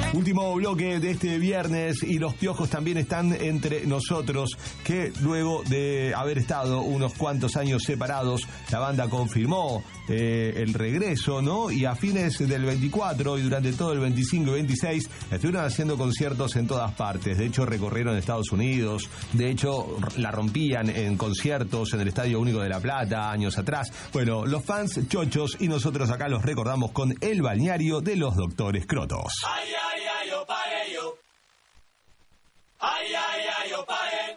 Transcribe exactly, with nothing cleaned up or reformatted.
Último bloque de este viernes y los Piojos también están entre nosotros, que luego de haber estado unos cuantos años separados, la banda confirmó eh, el regreso, ¿no? Y a fines del veinticuatro y durante todo el veinticinco y veintiséis estuvieron haciendo conciertos en todas partes. De hecho, recorrieron Estados Unidos, de hecho, la rompían en conciertos en el Estadio Único de La Plata años atrás. Bueno, los fans chochos y nosotros acá los recordamos con El Balneario de los Doctores Crotos. Ay, ay, ay, yo pagué yo. Ay, ay, ay, yo pagué.